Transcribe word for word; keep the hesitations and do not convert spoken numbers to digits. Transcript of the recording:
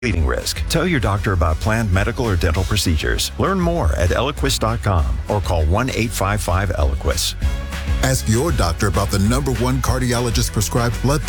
bleeding risk. Tell your doctor about planned medical or dental procedures. Learn more at Eliquis dot com or call one eight five five Eliquis. Ask your doctor about the number one cardiologist prescribed blood